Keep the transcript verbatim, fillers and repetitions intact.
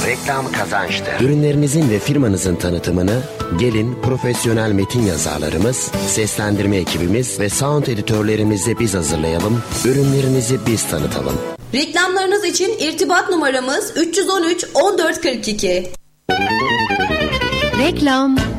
reklam kazançtır. Ürünlerinizin ve firmanızın tanıtımını gelin profesyonel metin yazarlarımız, seslendirme ekibimiz ve sound editörlerimizle biz hazırlayalım. Ürünlerinizi biz tanıtalım. Reklamlarınız için irtibat numaramız üç yüz on üç on dört kırk iki. Reklam